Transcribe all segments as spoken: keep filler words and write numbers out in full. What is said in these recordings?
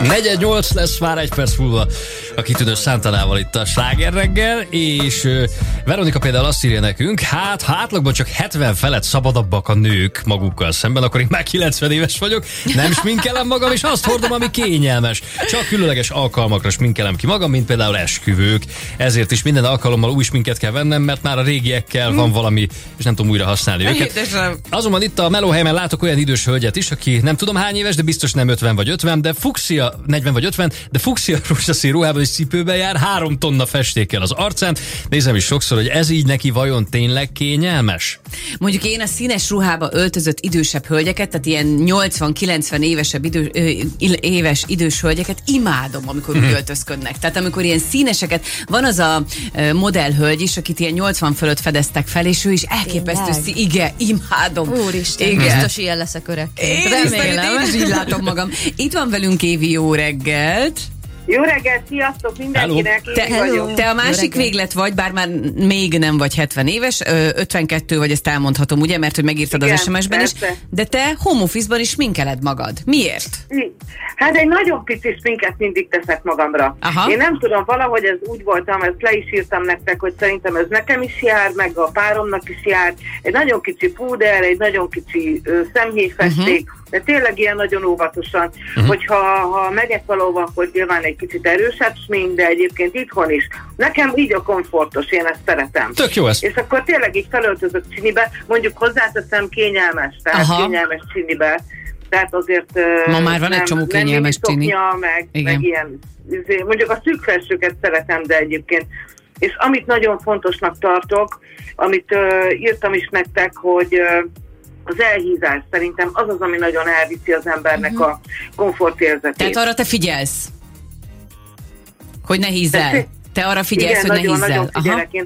negyven nyolc lesz már egy perc múlva a kitűnő Santanával itt a Sláger reggel, és uh, Veronika például azt írja nekünk, hát ha átlagban csak hetven felett szabadabbak a nők magukkal szemben, akkor én már kilencven éves vagyok, nem sminkelem magam, és azt hordom, ami kényelmes. Csak különleges alkalmakra sminkelem ki magam, mint például esküvők. Ezért is minden alkalommal új sminket kell vennem, mert már a régiekkel van valami, és nem tudom újra használni őket. Azonban itt a melóhelyemen látok olyan idős hölgyet is, aki nem tudom hány éves, de biztos nem ötven vagy ötven, de fuxia, negyven vagy ötven, de fuxia rózsaszín ruhában és cipőben jár, három tonna festékkel az arcán. Nézem is sokszor, hogy ez így neki vajon tényleg kényelmes? Mondjuk én a színes ruhába öltözött idősebb hölgyeket, tehát ilyen nyolcvan-kilencven évesebb idő, ö, éves idős hölgyeket imádom, amikor úgy öltözködnek. Tehát amikor ilyen színeseket, van az a ö, modellhölgy is, akit ilyen nyolcvan fölött fedeztek fel, és ő is elképesztő szí- igen, imádom. Úristen, igen. biztos ilyen leszek öregként. Remélem. Én is így látom magam. Itt van velünk Évi, jó reggelt. Jó reggelt, sziasztok mindenkinek, te, vagyok. Te a másik véglet vagy, bár már még nem vagy hetven éves, ötvenkettő vagy, ezt elmondhatom, ugye, mert hogy megírtad igen, az es em es-ben persze. is, de te home office-ban is sminkeled magad. Miért? Hát egy nagyon pici sminket mindig teszek magamra. Aha. Én nem tudom, valahogy ez úgy voltam, ezt le is írtam nektek, hogy szerintem ez nekem is jár, meg a páromnak is jár. Egy nagyon kicsi púder, egy nagyon kicsi ö, szemhéjfesték, uh-huh. de tényleg ilyen nagyon óvatosan, uh-huh. hogyha ha megyek valóban, hogy nyilván egy kicsit erősebb smink, de egyébként itthon is. Nekem így a komfortos, én ezt szeretem. Tök jó ez. És akkor tényleg így felöltözök csinibe, mondjuk hozzáteszem kényelmes, tehát Aha. kényelmes csinibe. Tehát azért ma már van nem, egy csomó kényelmes csini. Meg, meg ilyen, mondjuk a szűk felsőket szeretem, de egyébként. És amit nagyon fontosnak tartok, amit uh, írtam is nektek, hogy uh, az elhízás szerintem az az, ami nagyon elviszi az embernek uh-huh. a komfortérzetét. Tehát arra te figyelsz? Hogy ne hízzel? Te, te arra figyelsz, igen, hogy nagyon, ne hízzel? Nagyon figyelek én.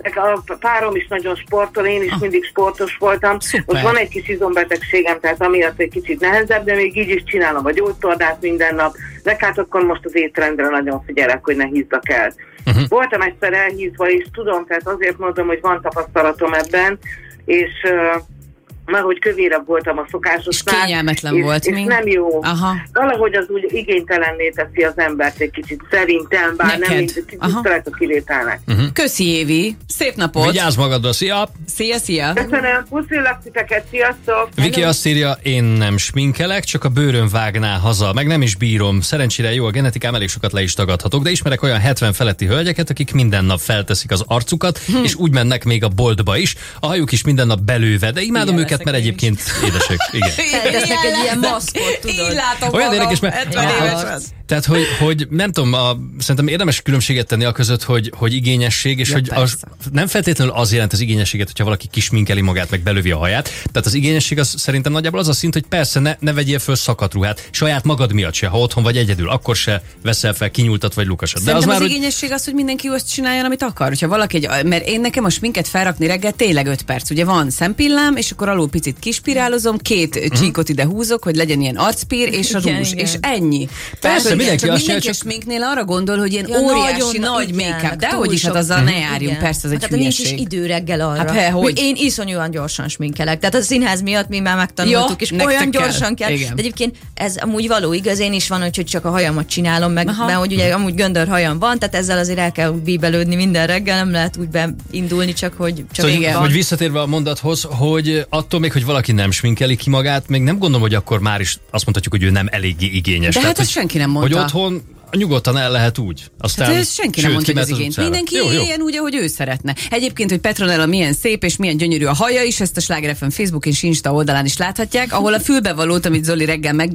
A párom is nagyon sportol, én is ah. mindig sportos voltam. Szuper. Most van egy kis izombetegségem, tehát amiatt egy kicsit nehezebb, de még így is csinálom a gyógytornát minden nap. De hát akkor most az étrendre nagyon figyelek, hogy ne hízzak el. Uh-huh. Voltam egyszer elhízva, és tudom, tehát azért mondom, hogy van tapasztalatom ebben, és... Uh, mert hogy kövérebb voltam a szokásosnál. És kényelmetlen és, volt. És mi? nem jó. Aha. Valahogy az úgy igénytelenné teszi az embert egy kicsit, szerintem, bár Neked. nem mint tisztelet a kivételnek. Uh-huh. Köszi, Évi. Szép napot. Vigyázz magadra, szia! Szia, szia! Köszönöm, puszillak titeket, sziasztok! Viki azt írja, én nem sminkelek, csak a bőrön vágná haza, meg nem is bírom. Szerencsére jó a genetikám, elég sokat le is tagadhatok, de ismerek olyan hetven feletti hölgyeket, akik minden nap felteszik az arcukat, hm. és úgy mennek még a boltba is. A hajuk is minden nap belőve, de imádom Igen, őket, mert egyébként édesek. Igen. Feltesznek egy ilyen maszkot, tudod. Így látom olyan magam, érdekes, mert hetven éves az. Tehát, hogy, hogy nem tudom, a, szerintem érdemes különbséget tenni a között, hogy, hogy igényesség, és ja, hogy az, nem feltétlenül az jelent az igényességet, hogyha valaki kisminkeli magát, meg belövi a haját. Tehát az igényesség az szerintem nagyjából az a szint, hogy persze ne, ne vegyél föl szakadt ruhát, saját magad miatt se, ha otthon vagy egyedül, akkor se veszel fel kinyúltat vagy lukasat. De az, az már, az hogy... igényesség az, hogy mindenki azt csináljon, amit akar. Hogyha valaki egy, mert én nekem a sminket felrakni reggel tényleg öt perc. Ugye van szempillám, és akkor alul picit kispirálozom, két uh-huh. csíkot ide húzok, hogy legyen ilyen arcpír, és a igen, rúzs, igen. és ennyi. Persze, mindenki azt csinálja, csak... sminknél arra gondol, hogy ilyen ja, óriási nagyon, nagy igen, make-up, de hogy is, hát azzal ne járjunk, igen. persze, az egy hát hülyeség. nincs is idő reggel arra. Hát, he, hogy? Én iszonyúan gyorsan sminkelek, tehát a színház miatt mi már megtanultuk, ja, és olyan gyorsan kell. kell. De egyébként ez amúgy való igaz, én is van, hogy csak a hajamat csinálom meg, mert hogy ugye amúgy göndör hajam van, tehát ezzel azért el kell bíbelődni minden reggel, nem lehet úgy beindulni, csak hogy csak szóval, igen. Hogy visszatérve a mondathoz, hogy attól még, hogy valaki nem sminkeli ki magát, még nem gondolom, hogy akkor már is azt mondhatjuk, hogy ő nem eléggé igényes. De tehát, hát ezt senki nem mondta. Hogy otthon nyugodtan el lehet úgy. Aztán, hát ez senki nem mondta, hogy az igényt. Mindenki jó, jó. Ilyen úgy, ahogy ő szeretne. Egyébként, hogy Petronella milyen szép és milyen gyönyörű a haja is, ezt a Sláger ef em Facebook és Insta oldalán is láthatják, ahol a fülbevalót, amit Zoli reggel meg,